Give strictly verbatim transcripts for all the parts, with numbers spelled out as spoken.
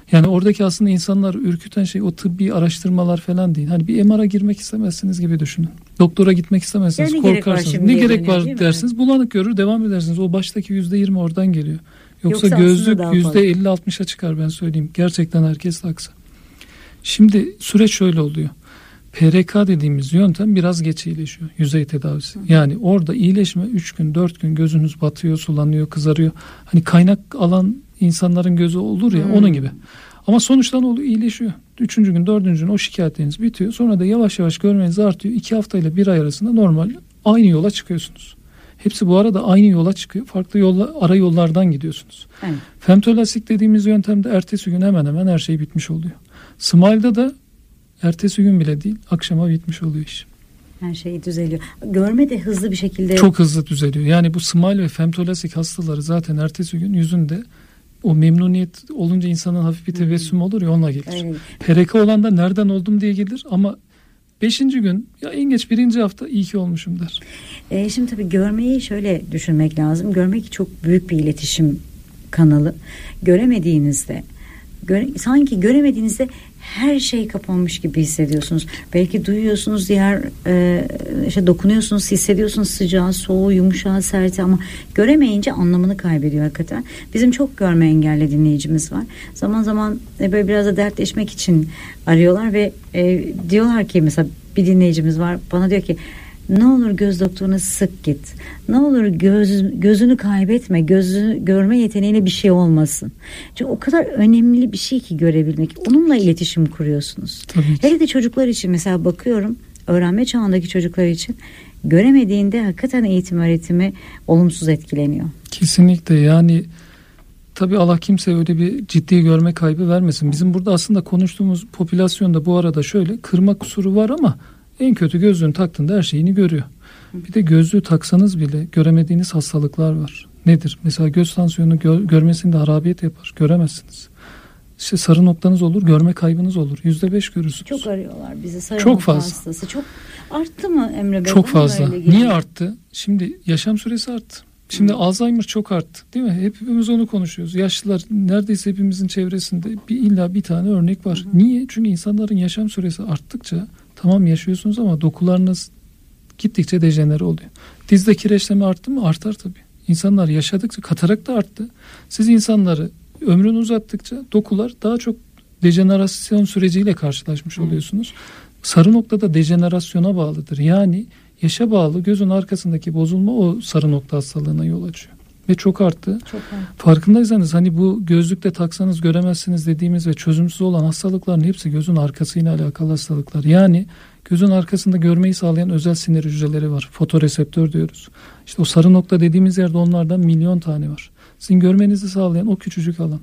Yani oradaki aslında insanlar ürküten şey o tıbbi araştırmalar falan değil. Hani bir M R'a girmek istemezsiniz gibi düşünün. Doktora gitmek istemezsiniz, yani korkarsınız. Ne gerek var, var dersiniz. Mi? Bulanık görür, devam edersiniz. O baştaki yüzde yirmi oradan geliyor. Yoksa, Yoksa gözlük yüzde elli altmışa çıkar, ben söyleyeyim. Gerçekten herkes taksa. Şimdi süreç şöyle oluyor. P R K dediğimiz yöntem biraz geç iyileşiyor. Yüzey tedavisi. Hı. Yani orada iyileşme üç gün dört gün gözünüz batıyor, sulanıyor, kızarıyor. Hani kaynak alan insanların gözü olur ya, hmm. onun gibi. Ama sonuçta ne oluyor? İyileşiyor. Üçüncü gün, dördüncü gün o şikayetleriniz bitiyor. Sonra da yavaş yavaş görmeniz artıyor. İki haftayla bir ay arasında normal aynı yola çıkıyorsunuz. Hepsi bu arada aynı yola çıkıyor. Farklı yolla, ara yollardan gidiyorsunuz. Evet. Femtolastik dediğimiz yöntemde ertesi gün hemen hemen her şey bitmiş oluyor. Smile'da da ertesi gün bile değil, akşama bitmiş oluyor iş. Her şey düzeliyor. Görme de hızlı bir şekilde. Çok hızlı düzeliyor. Yani bu smile ve femtolastik hastaları zaten ertesi gün yüzünde o memnuniyet olunca insanın hafif bir tebessüm olur ya, onunla gelir. Evet. P R K olan da nereden oldum diye gelir ama beşinci gün ya en geç birinci hafta iyi ki olmuşum der. E şimdi tabii görmeyi şöyle düşünmek lazım. Görmek çok büyük bir iletişim kanalı. Göremediğinizde Göre, sanki göremediğinizde her şey kapanmış gibi hissediyorsunuz. Belki duyuyorsunuz, diğer e, işte dokunuyorsunuz, hissediyorsunuz sıcağı, soğuğu, yumuşağı, serti ama göremeyince anlamını kaybediyor hakikaten. Bizim çok görme engelli dinleyicimiz var. Zaman zaman e, böyle biraz da dertleşmek için arıyorlar ve e, diyorlar ki mesela bir dinleyicimiz var, bana diyor ki ne olur göz doktoruna sık git. Ne olur göz, gözünü kaybetme. Gözü görme yeteneğine bir şey olmasın. Çünkü o kadar önemli bir şey ki görebilmek. Onunla iletişim kuruyorsunuz. Hele de çocuklar için mesela bakıyorum, öğrenme çağındaki çocuklar için göremediğinde hakikaten eğitim öğretimi olumsuz etkileniyor. Kesinlikle, yani tabii Allah kimseye öyle bir ciddi görme kaybı vermesin. Bizim burada aslında konuştuğumuz popülasyonda bu arada şöyle kırma kusuru var ama en kötü gözlüğünü taktığında her şeyini görüyor. Bir de gözlüğü taksanız bile göremediğiniz hastalıklar var. Nedir? Mesela göz tansiyonu gö- görmesinde harabiyet yapar. Göremezsiniz. İşte sarı noktanız olur, görme kaybınız olur. Yüzde beş görürsünüz. Çok arıyorlar bizi sarı çok nokta fazla. hastası. Çok arttı mı Emre Bey? Çok fazla. Niye arttı? Şimdi yaşam süresi arttı. Şimdi hmm. Alzheimer çok arttı, değil mi? Hepimiz onu konuşuyoruz. Yaşlılar neredeyse hepimizin çevresinde bir, illa bir tane örnek var. Hmm. Niye? Çünkü insanların yaşam süresi arttıkça tamam yaşıyorsunuz ama dokularınız gittikçe dejenere oluyor. Dizde kireçleme arttı mı? Artar tabii. İnsanlar yaşadıkça katarak da arttı. Siz insanları ömrünü uzattıkça dokular daha çok dejenerasyon süreciyle karşılaşmış oluyorsunuz. Sarı nokta da dejenerasyona bağlıdır. Yani yaşa bağlı gözün arkasındaki bozulma o sarı nokta hastalığına yol açıyor. Ve çok arttı. Çok farkındaysanız hani bu gözlükle taksanız göremezsiniz dediğimiz ve çözümsüz olan hastalıkların hepsi gözün arkasıyla alakalı hastalıklar. Yani gözün arkasında görmeyi sağlayan özel sinir hücreleri var. Fotoreseptör diyoruz. İşte o sarı nokta dediğimiz yerde onlardan milyon tane var. Sizin görmenizi sağlayan o küçücük alan.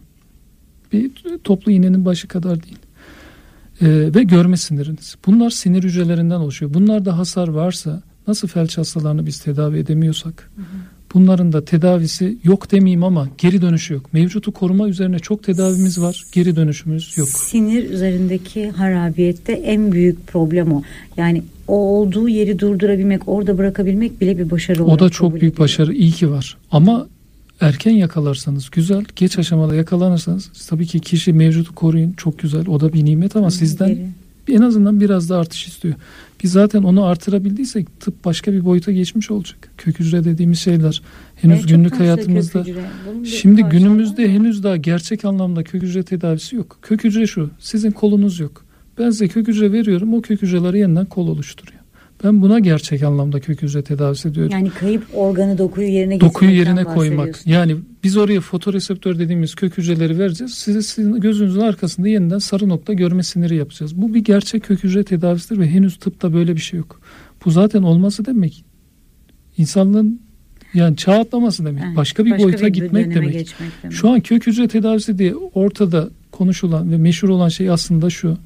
Bir toplu iğnenin başı kadar değil. Ee, ve görme siniriniz. Bunlar sinir hücrelerinden oluşuyor. Bunlarda hasar varsa nasıl felç hastalarını biz tedavi edemiyorsak, hı hı. bunların da tedavisi yok demeyeyim ama geri dönüşü yok. Mevcutu koruma üzerine çok tedavimiz var. Geri dönüşümüz yok. Sinir üzerindeki harabiyette en büyük problem o. Yani o olduğu yeri durdurabilmek, orada bırakabilmek bile bir başarı olarak. O da çok büyük ediyor. Başarı. İyi ki var. Ama erken yakalarsanız güzel. Geç aşamada yakalanırsanız tabii ki kişi mevcutu koruyun. Çok güzel. O da bir nimet ama Hı, sizden geri. en azından biraz da artış istiyor. Biz zaten onu artırabildiysek tıp başka bir boyuta geçmiş olacak. Kök hücre dediğimiz şeyler henüz evet, günlük hayatımızda. Şimdi günümüzde henüz daha gerçek anlamda kök hücre tedavisi yok. Kök hücre şu, sizin kolunuz yok. Ben size kök hücre veriyorum, o kök hücreleri yeniden kol oluşturuyor. Ben buna gerçek anlamda kök hücre tedavisi diyorum. Yani kayıp organı, dokuyu yerine getirmekten Dokuyu yerine koymak. Yani biz oraya fotoreseptör dediğimiz kök hücreleri vereceğiz. Size sizin gözünüzün arkasında yeniden sarı nokta görme siniri yapacağız. Bu bir gerçek kök hücre tedavisidir ve henüz tıpta böyle bir şey yok. Bu zaten olması demek insanlığın yani çağ atlaması demek. Yani başka bir başka boyuta bir gitmek demek. demek. Şu an kök hücre tedavisi diye ortada konuşulan ve meşhur olan şey aslında şu.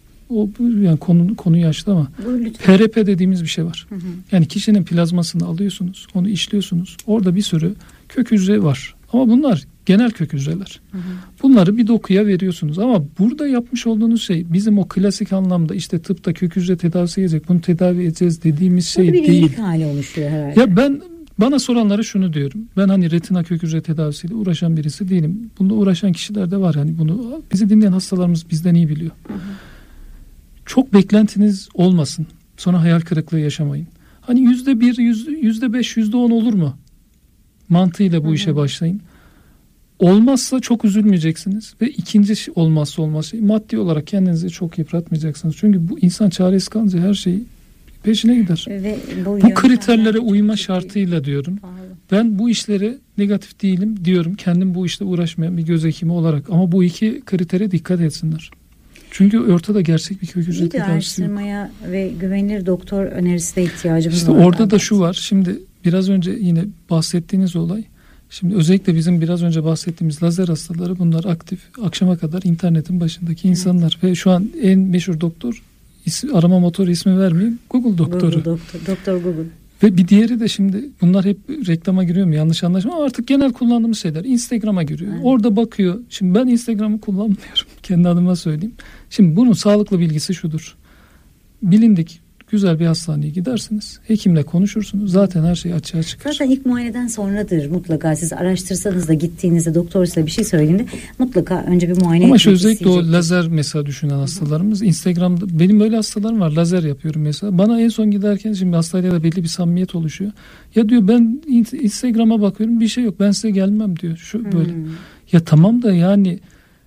O yani konu konuyu açtı ama P R P dediğimiz bir şey var. Hı hı. Yani kişinin plazmasını alıyorsunuz, onu işliyorsunuz. Orada bir sürü kök hücre var. Ama bunlar genel kök hücreler. Hı hı. Bunları bir dokuya veriyorsunuz. Ama burada yapmış olduğunuz şey bizim o klasik anlamda işte tıpta kök hücre tedavisi edecek, bunu tedavi edeceğiz dediğimiz şey bir değil. Bir hali oluşuyor herhalde. Ya ben Bana soranlara şunu diyorum. Ben hani retina kök hücre tedavisiyle uğraşan birisi değilim. Bunda uğraşan kişiler de var. Yani bunu bizi dinleyen hastalarımız bizden iyi biliyor. Hı hı. Çok beklentiniz olmasın. Sonra hayal kırıklığı yaşamayın. Hani yüzde bir, yüzde beş, yüzde on olur mu? Mantığıyla bu hı hı. işe başlayın. Olmazsa çok üzülmeyeceksiniz. Ve ikinci olmazsa olmaz şey, maddi olarak kendinizi çok yıpratmayacaksınız. Çünkü bu insan çaresiz kalınca her şeyi peşine gider. Ve bu bu kriterlere uyma şartıyla diyorum. Pahalı. Ben bu işlere negatif değilim diyorum. Kendim bu işle uğraşmayan bir göz hekimi olarak. Ama bu iki kritere dikkat etsinler. Çünkü ortada gerçek bir kök hücre tedavisi yok. Araştırmaya ve güvenilir doktor önerisi de ihtiyacımız işte var. İşte orada da şu var. Şimdi biraz önce yine bahsettiğiniz olay. Şimdi özellikle bizim biraz önce bahsettiğimiz lazer hastaları, bunlar aktif. Akşama kadar internetin başındaki insanlar. Evet. Ve şu an en meşhur doktor, arama motoru ismi vermeyeyim, Google doktoru. Google doktor, doktor Google. Ve bir diğeri de şimdi bunlar hep reklama giriyor mu? Yanlış anlaşılma ama artık genel kullandığımız şeyler. Instagram'a giriyor. Evet. Orada bakıyor. Şimdi ben Instagram'ı kullanmıyorum. Kendi adıma söyleyeyim. Şimdi bunun sağlıklı bilgisi şudur. Bilindik güzel bir hastaneye gidersiniz. Hekimle konuşursunuz. Zaten her şey açığa çıkar. Zaten ilk muayeneden sonradır mutlaka. Siz araştırsanız da gittiğinizde doktor size bir şey söylediğinde mutlaka önce bir muayene etmek isteyecektir. Ama özellikle o lazer mesela düşünen hastalarımız. Hı-hı. Instagram'da benim öyle hastalarım var. Lazer yapıyorum mesela. Bana en son giderken şimdi hastayla da belli bir samimiyet oluşuyor. Ya diyor ben Instagram'a bakıyorum bir şey yok. Ben size gelmem diyor. Şu Hı-hı. böyle. Ya tamam da yani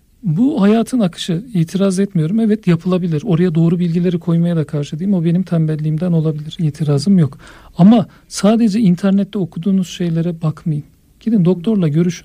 bu hayatın akışı, itiraz etmiyorum. Evet yapılabilir. Oraya doğru bilgileri koymaya da karşı değilim. O benim tembelliğimden olabilir. İtirazım yok. Ama sadece internette okuduğunuz şeylere bakmayın. Gidin doktorla görüşün.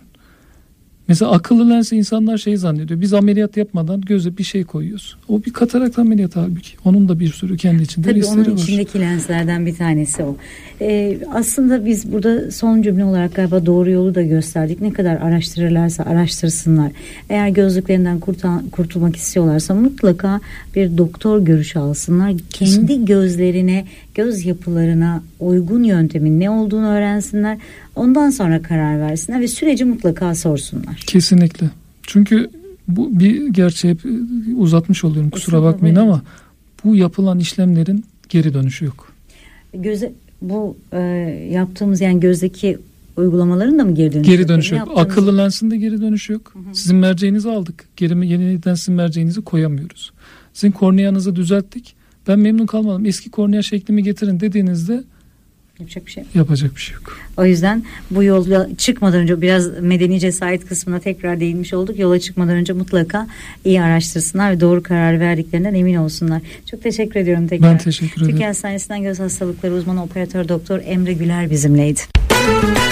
Mesela akıllı lens insanlar şey zannediyor. Biz ameliyat yapmadan göze bir şey koyuyoruz. O bir katarakt ameliyatı halbuki. Onun da bir sürü kendi içinde Tabii riskleri var. Tabii onun içindeki lenslerden bir tanesi o. Ee, aslında biz burada son cümle olarak galiba doğru yolu da gösterdik. Ne kadar araştırırlarsa araştırsınlar. Eğer gözlüklerinden kurtul- kurtulmak istiyorlarsa mutlaka bir doktor görüşü alsınlar. Kendi Kesin. gözlerine, göz yapılarına uygun yöntemin ne olduğunu öğrensinler. Ondan sonra karar versinler ve süreci mutlaka sorsunlar. Kesinlikle. Çünkü bu bir gerçeği uzatmış oluyorum, kusura bakmayın ama bu yapılan işlemlerin geri dönüşü yok. Göze bu e, yaptığımız yani gözdeki uygulamaların da mı geri dönüşü geri yok? dönüşü yok. Akıllı lensin de geri dönüşü yok. Hı hı. Sizin merceğinizi aldık. Geri yeniden sizin merceğinizi koyamıyoruz. Sizin korneanızı düzelttik. Ben memnun kalmadım. Eski kornea şeklimi getirin dediğinizde yapacak bir şey yok. Yapacak bir şey yok. O yüzden bu yola çıkmadan önce biraz medeni cesaret kısmına tekrar değinmiş olduk. Yola çıkmadan önce mutlaka iyi araştırsınlar ve doğru karar verdiklerinden emin olsunlar. Çok teşekkür ediyorum tekrar. Ben teşekkür ederim. Türkiye Hastanesi'nden göz hastalıkları uzmanı operatör doktor Emre Güler bizimleydi.